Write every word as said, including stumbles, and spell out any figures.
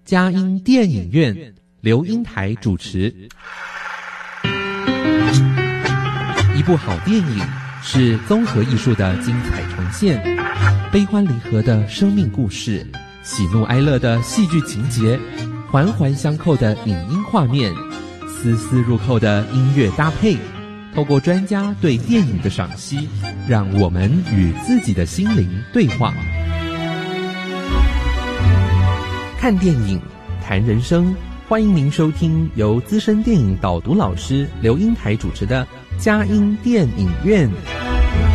佳音电影院，刘英台主持。一部好电影是综合艺术的精彩呈现，悲欢离合的生命故事，喜怒哀乐的戏剧情节，环环相扣的影音画面，丝丝入扣的音乐搭配。透过专家对电影的赏析，让我们与自己的心灵对话。看电影，谈人生，欢迎您收听由资深电影导读老师刘英台主持的佳音电影院。